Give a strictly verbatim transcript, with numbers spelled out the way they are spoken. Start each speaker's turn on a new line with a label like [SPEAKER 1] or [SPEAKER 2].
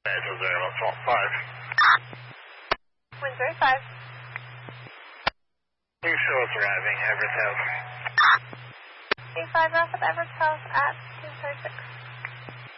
[SPEAKER 1] Delta Zero, Salt five.
[SPEAKER 2] Wind zero five.
[SPEAKER 1] You show us arriving, Everett House.
[SPEAKER 2] A five, Rapid Everett House at two thirty-six.